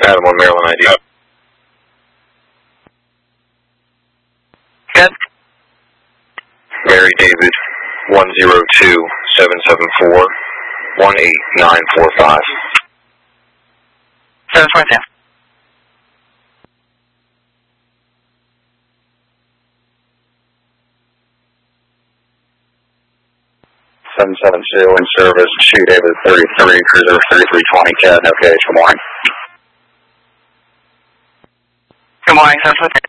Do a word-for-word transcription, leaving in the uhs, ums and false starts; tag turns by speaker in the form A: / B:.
A: Adam on Maryland I D.
B: Good.
A: Mary David, one zero two seven seven four one eight nine four five.
B: Service right there.
C: seven seven two in service, Shoe David thirty-three, cruiser thirty-three twenty, C A D, no K H, good morning.
B: Good morning, service right there.